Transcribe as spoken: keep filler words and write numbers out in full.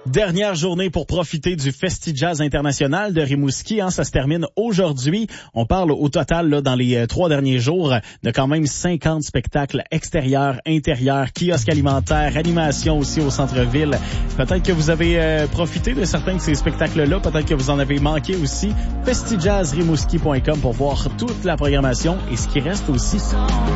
Dernière journée pour profiter du Festi-Jazz International de Rimouski. Hein, ça se termine aujourd'hui. On parle au total, là, dans les euh, trois derniers jours, de quand même cinquante spectacles extérieurs, intérieurs, kiosques alimentaires, animation aussi au centre-ville. Peut-être que vous avez euh, profité de certains de ces spectacles-là. Peut-être que vous en avez manqué aussi. festi jazz rimouski point com pour voir toute la programmation et ce qui reste aussi.